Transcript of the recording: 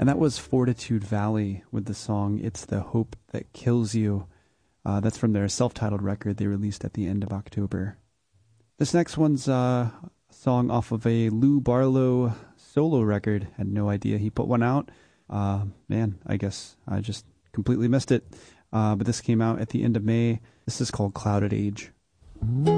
And that was Fortitude Valley with the song It's the Hope That Kills You. That's from their self-titled record they released at the end of October. This next one's a song off of a Lou Barlow solo record. Had no idea he put one out. Man, I guess I just completely missed it. But this came out at the end of May. This is called Clouded Age.